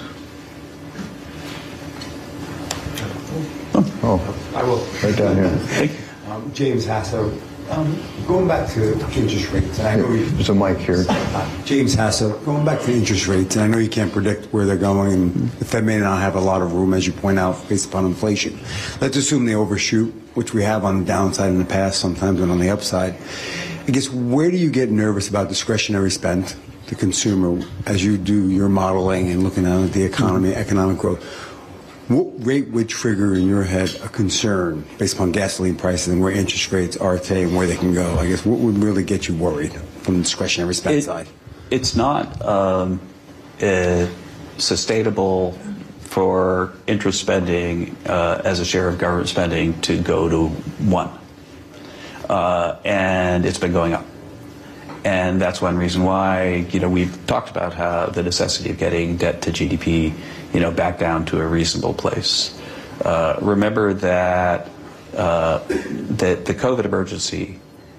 Oh, I will. right down here. Thank you. Um, James Hasso. Um, going back to interest rates, and I know you, There's a mic here. James Hasso. Going back to interest rates, and I know you can't predict where they're going, and the Fed may not have a lot of room, as you point out, based upon inflation. Let's assume they overshoot, which we have on the downside in the past, sometimes, and on the upside. I guess where do you get nervous about discretionary spend, the consumer, as you do your modeling and looking at the economy, economic growth? What rate would trigger in your head a concern based upon gasoline prices and where interest rates are today and where they can go? I guess what would really get you worried from the discretionary spend It, side? It's not um, uh, sustainable for interest spending uh, as a share of government spending to go to one. Uh, and it's been going up. And that's one reason why, you know, we've talked about how the necessity of getting debt to G D P, you know, back down to a reasonable place. Uh, remember that uh, that the COVID emergency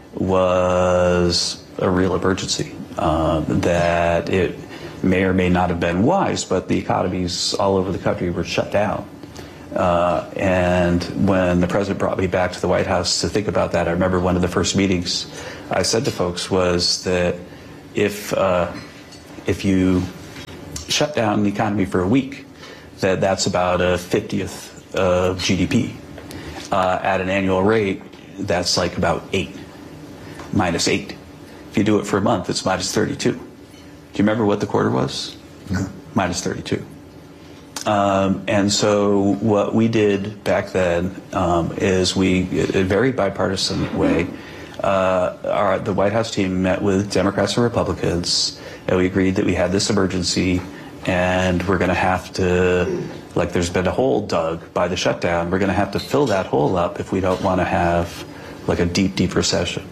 was a real emergency, uh, that it may or may not have been wise, but the economies all over the country were shut down. Uh, and when the president brought me back to the White House to think about that, I remember one of the first meetings I said to folks was that if uh, if you shut down the economy for a week, that that's about a fiftieth of G D P. Uh, at an annual rate, that's like about eight, minus eight. If you do it for a month, it's minus thirty-two. Do you remember what the quarter was? No. Minus thirty-two. Um, and so what we did back then um, is we, in a very bipartisan way, uh, our, the White House team met with Democrats and Republicans, and we agreed that we had this emergency, and we're going to have to, like there's been a hole dug by the shutdown, we're going to have to fill that hole up if we don't want to have like a deep, deep recession.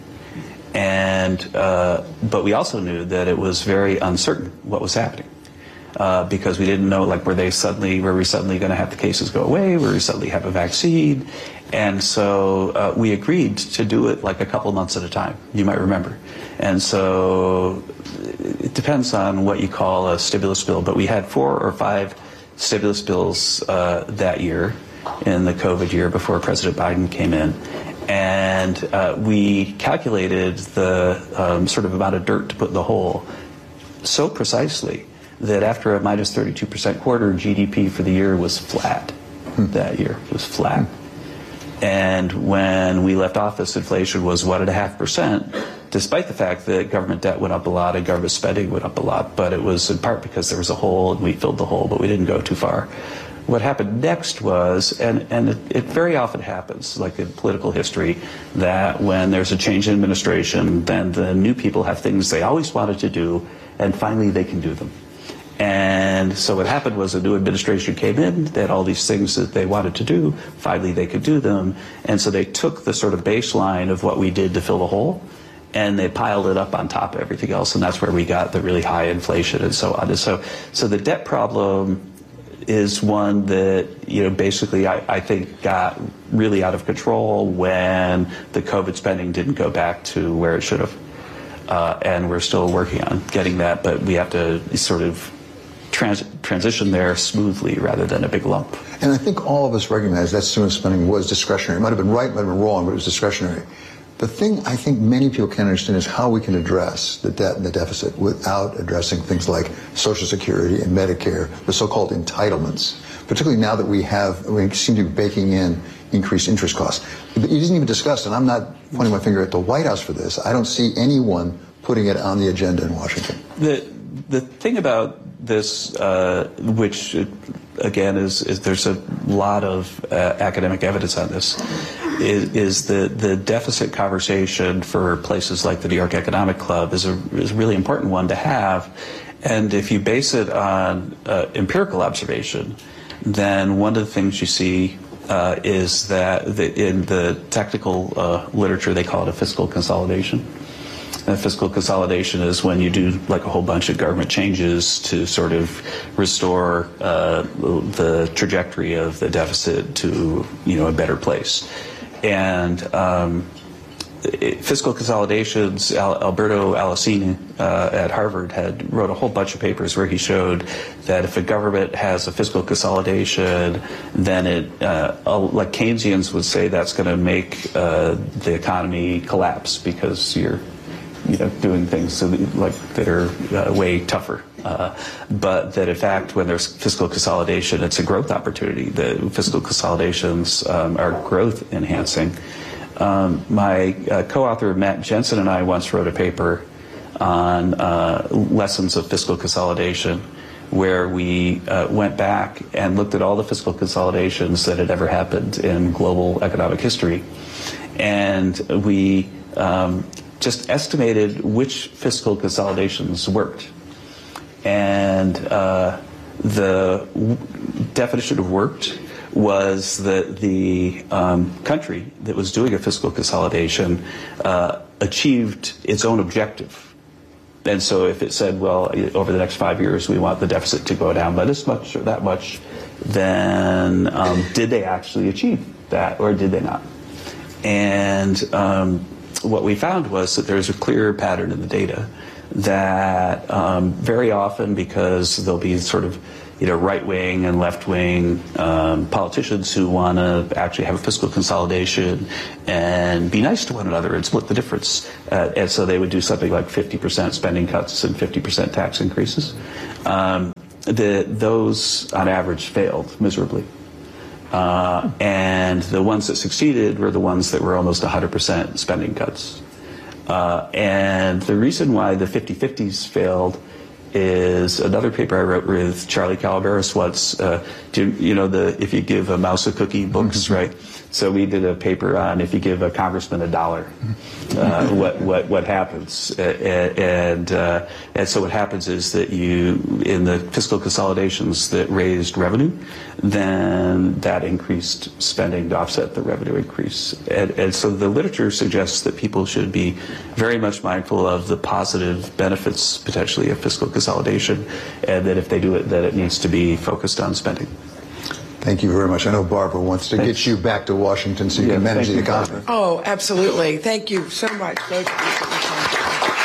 And uh, but we also knew that it was very uncertain what was happening. Uh, because we didn't know, like, were they suddenly, were we suddenly going to have the cases go away? Were we suddenly have a vaccine? And so uh, we agreed to do it like a couple months at a time, you might remember. And so it depends on what you call a stimulus bill, but we had four or five stimulus bills uh, that year in the COVID year before President Biden came in. And uh, we calculated the um, sort of amount of dirt to put in the hole so precisely that after a minus thirty-two percent quarter, G D P for the year was flat. Hmm. That year it was flat. And when we left office, inflation was one and a half percent, despite the fact that government debt went up a lot and government spending went up a lot. But it was in part because there was a hole and we filled the hole, but we didn't go too far. What happened next was, and, and it, it very often happens, like in political history, that when there's a change in administration, then the new people have things they always wanted to do, and finally they can do them. And so what happened was a new administration came in, they had all these things that they wanted to do, finally they could do them, and so they took the sort of baseline of what we did to fill the hole, and they piled it up on top of everything else, and that's where we got the really high inflation and so on. And so, so the debt problem is one that, you know, basically I, I think got really out of control when the COVID spending didn't go back to where it should have. Uh, and we're still working on getting that, but we have to sort of Trans- transition there smoothly rather than a big lump. And I think all of us recognize that stimulus spending was discretionary. It might have been right, might have been wrong, but it was discretionary. The thing I think many people can't understand is how we can address the debt and the deficit without addressing things like Social Security and Medicare, the so-called entitlements, particularly now that we have, we seem to be baking in increased interest costs. It isn't even discussed, and I'm not pointing my finger at the White House for this. I don't see anyone putting it on the agenda in Washington. The, the thing about this, uh, which uh, again is, is there's a lot of uh, academic evidence on this, is, is the the deficit conversation for places like the New York Economic Club is a is a really important one to have, and if you base it on uh, empirical observation, then one of the things you see uh, is that the, in the technical uh, literature they call it a fiscal consolidation. And fiscal consolidation is when you do like a whole bunch of government changes to sort of restore uh, the trajectory of the deficit to, you know, a better place. And um, it, fiscal consolidations, Al- Alberto Alessini uh, at Harvard had wrote a whole bunch of papers where he showed that if a government has a fiscal consolidation, then it, uh, like Keynesians would say, that's going to make uh, the economy collapse because you're you know, doing things so that, like that are uh, way tougher. Uh, but that in fact, when there's fiscal consolidation, it's a growth opportunity. The fiscal consolidations um, are growth enhancing. Um, my uh, co-author Matt Jensen and I once wrote a paper on uh, lessons of fiscal consolidation, where we uh, went back and looked at all the fiscal consolidations that had ever happened in global economic history, and we um, just estimated which fiscal consolidations worked. And uh, the definition of worked was that the um, country that was doing a fiscal consolidation uh, achieved its own objective. And so if it said, well, over the next five years, we want the deficit to go down by this much or that much, then um, did they actually achieve that or did they not? And um, what we found was that there's a clear pattern in the data that um, very often, because there'll be sort of you know, right-wing and left-wing um, politicians who want to actually have a fiscal consolidation and be nice to one another and split the difference. Uh, and so they would do something like fifty percent spending cuts and fifty percent tax increases. Um, the, those, on average, failed miserably. Uh, and the ones that succeeded were the ones that were almost one hundred percent spending cuts. Uh, and the reason why the fifty-fifties failed is another paper I wrote with Charlie Calaveras once. Uh, to, you know, the if you give a mouse a cookie books, right? So we did a paper on if you give a congressman a dollar, uh, what what what happens? Uh, and uh, and so what happens is that you in the fiscal consolidations that raised revenue, then that increased spending to offset the revenue increase. And, and so the literature suggests that people should be very much mindful of the positive benefits potentially of fiscal consolidation, and that if they do it, that it needs to be focused on spending. Thank you very much. I know Barbara wants to Thanks. get you back to Washington so you Yeah, can manage thank the you, economy. Oh, absolutely. Thank you so much. Both of you.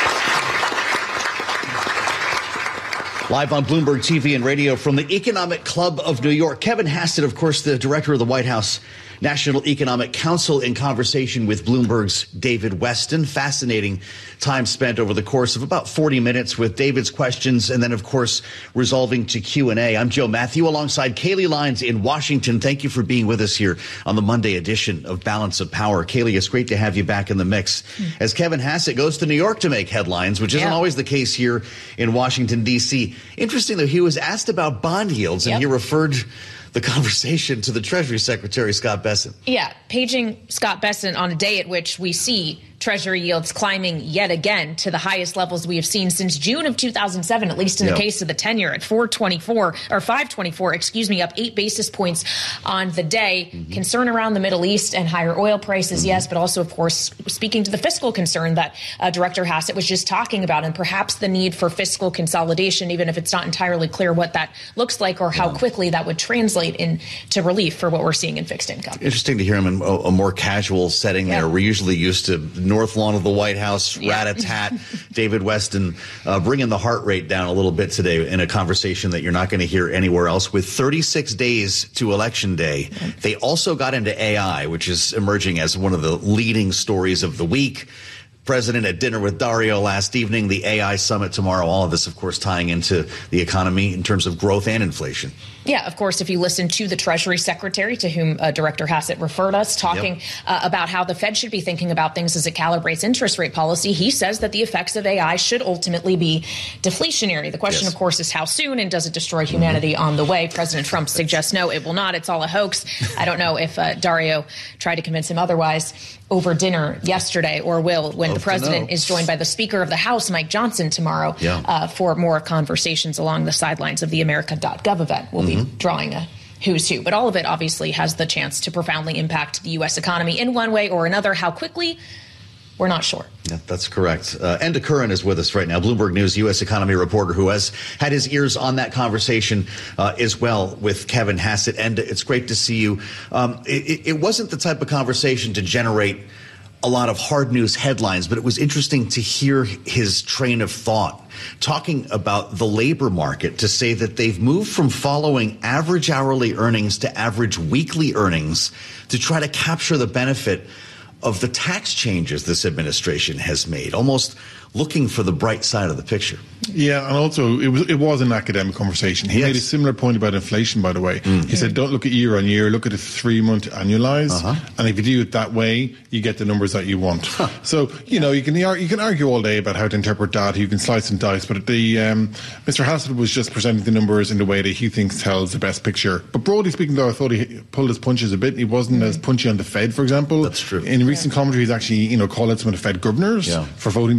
Live on Bloomberg T V and radio from the Economic Club of New York. Kevin Hassett, of course, the director of the White House National Economic Council, in conversation with Bloomberg's David Westin. Fascinating time spent over the course of about forty minutes with David's questions and then, of course, resolving to Q and A. I'm Joe Matthew alongside Kayleigh Lines in Washington. Thank you for being with us here on the Monday edition of Balance of Power. Kayleigh, it's great to have you back in the mix as Kevin Hassett goes to New York to make headlines, which isn't yeah. always the case here in Washington, D C. Interesting, though, he was asked about bond yields and yep. he referred the conversation to the Treasury Secretary, Scott Bessent. Yeah, paging Scott Bessent on a day at which we see Treasury yields climbing yet again to the highest levels we have seen since June of two thousand seven, at least in yep. the case of the ten-year at four twenty-four or five twenty-four, excuse me, up eight basis points on the day. Mm-hmm. Concern around the Middle East and higher oil prices, mm-hmm. yes, but also, of course, speaking to the fiscal concern that uh, Director Hassett was just talking about, and perhaps the need for fiscal consolidation, even if it's not entirely clear what that looks like or how yeah. quickly that would translate into relief for what we're seeing in fixed income. Interesting to hear him in a, a more casual setting yeah. there. We're usually used to North Lawn of the White House, yeah. rat-a-tat, David Westin, uh, bringing the heart rate down a little bit today in a conversation that you're not going to hear anywhere else. With thirty-six days to Election Day, they also got into A I, which is emerging as one of the leading stories of the week. President at dinner with Dario last evening, the A I summit tomorrow, all of this, of course, tying into the economy in terms of growth and inflation. Yeah, of course, if you listen to the Treasury Secretary, to whom uh, Director Hassett referred us, talking yep. uh, about how the Fed should be thinking about things as it calibrates interest rate policy, he says that the effects of A I should ultimately be deflationary. The question, yes. of course, is how soon, and does it destroy humanity mm-hmm. on the way? President Trump suggests no, it will not. It's all a hoax. I don't know if uh, Dario tried to convince him otherwise over dinner yesterday, or will when Hope the president is joined by the Speaker of the House, Mike Johnson, tomorrow yeah. uh, for more conversations along the sidelines of the America dot gov event. We'll mm-hmm. be drawing a who's who. But all of it obviously has the chance to profoundly impact the U S economy in one way or another. How quickly? We're not sure. Yeah, that's correct. Uh, Enda Curran is with us right now, Bloomberg News U S economy reporter who has had his ears on that conversation uh, as well with Kevin Hassett. Enda, it's great to see you. Um, it, it wasn't the type of conversation to generate a lot of hard news headlines, but it was interesting to hear his train of thought talking about the labor market, to say that they've moved from following average hourly earnings to average weekly earnings to try to capture the benefit of the tax changes this administration has made, almost looking for the bright side of the picture. Yeah, and also it was it was an academic conversation. He yes. made a similar point about inflation, by the way. Mm-hmm. He said, don't look at year on year, look at a three-month annualized, uh-huh. and if you do it that way, you get the numbers that you want. Huh. So, you know, you can you can argue all day about how to interpret data, you can slice and dice, but the um, Mister Hassett was just presenting the numbers in the way that he thinks tells the best picture. But broadly speaking, though, I thought he pulled his punches a bit. He wasn't mm-hmm. as punchy on the Fed, for example. That's true. In recent yeah. commentary, he's actually, you know, called out some of the Fed governors yeah. for voting the way they do.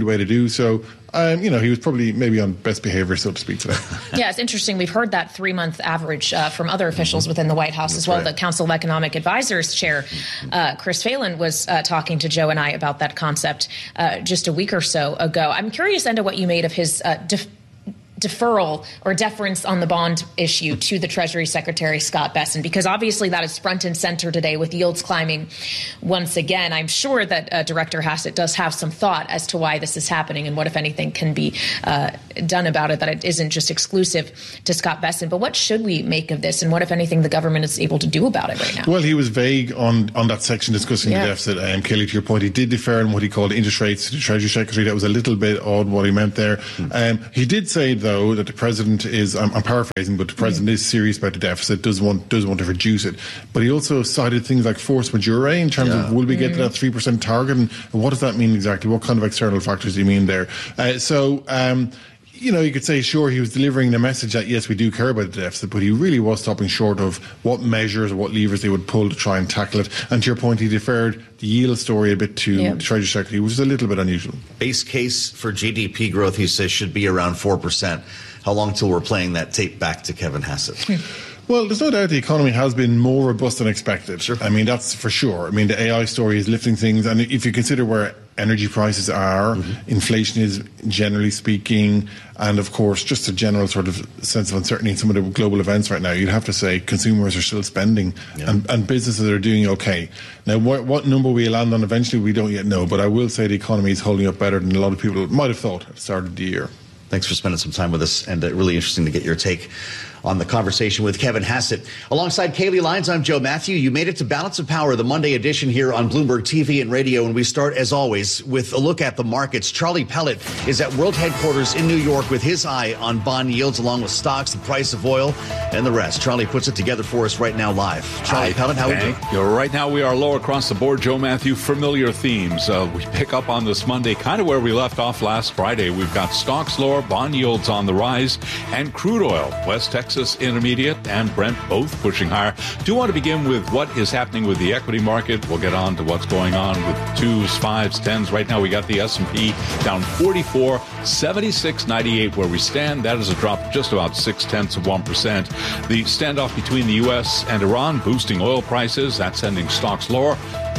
too. So, um, you know, he was probably maybe on best behavior, so to speak, today. Yeah, it's interesting. We've heard that three-month average uh, from other officials mm-hmm. within the White House That's as well. Right. The Council of Economic Advisors chair, uh, Chris Phelan, was uh, talking to Joe and I about that concept uh, just a week or so ago. I'm curious, Enda, what you made of his uh, def- deferral or deference on the bond issue to the Treasury Secretary, Scott Bessent, because obviously that is front and center today with yields climbing once again. I'm sure that uh, Director Hassett does have some thought as to why this is happening and what, if anything, can be uh, done about it, that it isn't just exclusive to Scott Bessent. But what should we make of this, and what, if anything, the government is able to do about it right now? Well, he was vague on, on that section discussing yeah. the deficit. Um, Kelly, to your point, he did defer on what he called interest rates to the Treasury Secretary. That was a little bit odd what he meant there. Mm. Um, he did say, though, that the President is, I'm, I'm paraphrasing, but the President mm. is serious about the deficit, does want does want to reduce it. But he also cited things like force majeure in terms yeah. of will we get mm. to that three percent target, and what does that mean exactly? What kind of external factors do you mean there? Uh, so, um, you know, you could say, sure, he was delivering the message that, yes, we do care about the deficit, but he really was stopping short of what measures or what levers they would pull to try and tackle it. And to your point, he deferred the yield story a bit to yeah. the Treasury Secretary, which is a little bit unusual. Base case for G D P growth, he says, should be around four percent. How long till we're playing that tape back to Kevin Hassett? Well, there's no doubt the economy has been more robust than expected. Sure. I mean, that's for sure. I mean, the A I story is lifting things. And if you consider where energy prices are, mm-hmm. inflation is generally speaking, and of course, just a general sort of sense of uncertainty in some of the global events right now, you'd have to say consumers are still spending yeah. and, and businesses are doing okay. Now, what, what number we land on eventually, we don't yet know. But I will say the economy is holding up better than a lot of people might have thought at the start of the year. Thanks for spending some time with us, and uh, really interesting to get your take on the conversation with Kevin Hassett. Alongside Kaylee Lyons, I'm Joe Matthew. You made it to Balance of Power, the Monday edition here on Bloomberg T V and radio, and we start, as always, with a look at the markets. Charlie Pellet is at World Headquarters in New York with his eye on bond yields, along with stocks, the price of oil, and the rest. Charlie puts it together for us right now live. Charlie Pellet, how are you doing? Right now we are low across the board, Joe Matthew. Familiar themes. Uh, we pick up on this Monday kind of where we left off last Friday. We've got stocks lower, bond yields on the rise, and crude oil, West Texas Intermediate and Brent both pushing higher. Do want to begin with what is happening with the equity market. We'll get on to what's going on with twos, fives, tens. Right now we got the S and P down forty-four, seventy-six ninety-eight where we stand. That is a drop of just about six tenths of one percent. The standoff between the U S and Iran boosting oil prices. That's sending stocks lower.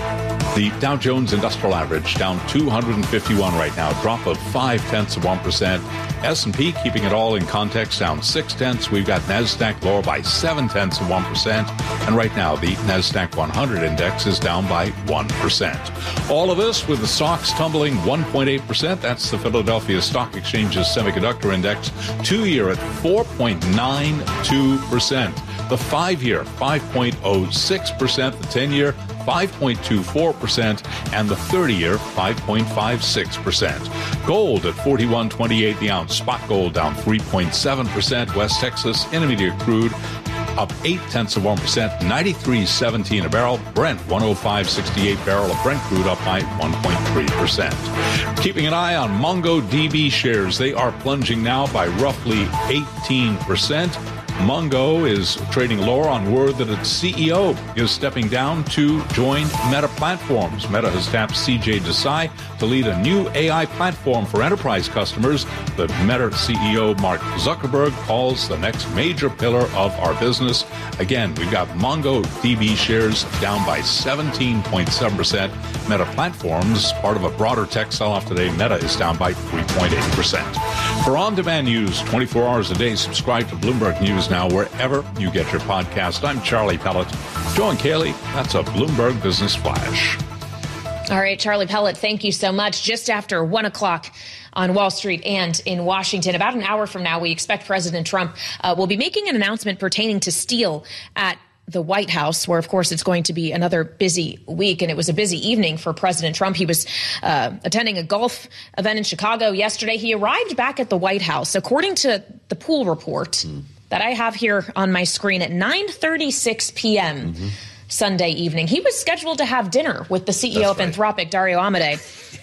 The Dow Jones Industrial Average down two hundred fifty-one right now, drop of five tenths of one percent. S and P keeping it all in context, down six tenths. We've got NASDAQ lower by seven tenths of one percent. And right now, the NASDAQ one hundred index is down by one percent. All of this with the stocks tumbling one point eight percent. That's the Philadelphia Stock Exchange's Semiconductor Index, two-year at four point nine two percent. The five-year, five point oh six percent. The ten-year, five point two four percent, and the thirty-year, five point five six percent. Gold at forty-one twenty-eight the ounce. Spot gold down three point seven percent. West Texas Intermediate crude up eight tenths of one percent, ninety-three seventeen a barrel. Brent one oh five sixty-eight barrel of Brent crude up by one point three percent. Keeping an eye on MongoDB shares. They are plunging now by roughly eighteen percent. Mongo is trading lower on word that its C E O is stepping down to join Meta Platforms. Meta has tapped C J Desai to lead a new A I platform for enterprise customers that Meta C E O Mark Zuckerberg calls the next major pillar of our business. Again, we've got MongoDB shares down by seventeen point seven percent. Meta Platforms, part of a broader tech sell-off today, Meta is down by three point eight percent. For on-demand news, twenty-four hours a day, subscribe to Bloomberg News now wherever you get your podcast. I'm Charlie Pellet. Joe and Kaylee, that's a Bloomberg Business Flash. All right, Charlie Pellet, thank you so much. Just after one o'clock on Wall Street and in Washington, about an hour from now, we expect President Trump uh, will be making an announcement pertaining to steel at the White House, where, of course, it's going to be another busy week. And it was a busy evening for President Trump. He was uh, attending a golf event in Chicago yesterday. He arrived back at the White House, according to the Pool report mm. that I have here on my screen, at nine thirty-six p.m. Mm-hmm. Sunday evening. He was scheduled to have dinner with the C E O That's of right. Anthropic, Dario Amodei,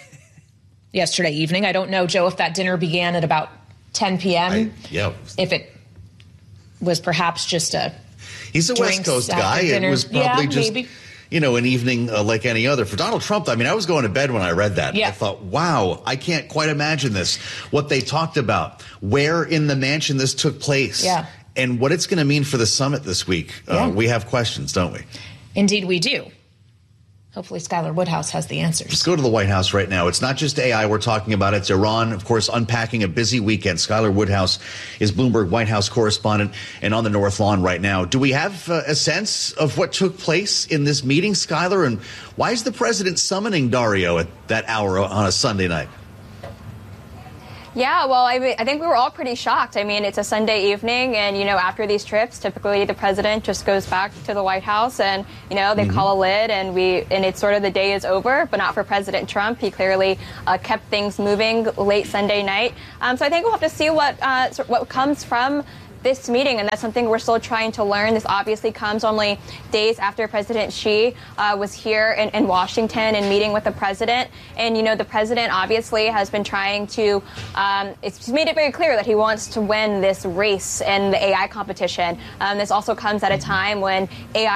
yesterday evening. I don't know, Joe, if that dinner began at about ten p.m. I, yeah. If it was perhaps just a He's a West Coast guy. It was probably yeah, just, maybe. you know, an evening uh, like any other. For Donald Trump, I mean, I was going to bed when I read that. Yeah. I thought, wow, I can't quite imagine this. What they talked about, where in the mansion this took place, yeah. and what it's going to mean for the summit this week. Yeah. Uh, we have questions, don't we? Indeed, we do. Hopefully Skylar Woodhouse has the answers. Let's go to the White House right now. It's not just A I we're talking about. It's Iran, of course, unpacking a busy weekend. Skylar Woodhouse is Bloomberg White House correspondent and on the North Lawn right now. Do we have uh, a sense of what took place in this meeting, Skylar? And why is the president summoning Dario at that hour on a Sunday night? Yeah, well, I, mean, I think we were all pretty shocked. I mean, it's a Sunday evening, and, you know, after these trips, typically the president just goes back to the White House and, you know, they mm-hmm. call a lid, and we and it's sort of the day is over, but not for President Trump. He clearly uh, kept things moving late Sunday night. Um, so I think we'll have to see what uh, what comes from this meeting, and that's something we're still trying to learn. This obviously comes only days after President Xi uh, was here in, in Washington and meeting with the president. And, you know, the president obviously has been trying to, um, it's made it very clear that he wants to win this race in the A I competition. Um, this also comes at a time when A I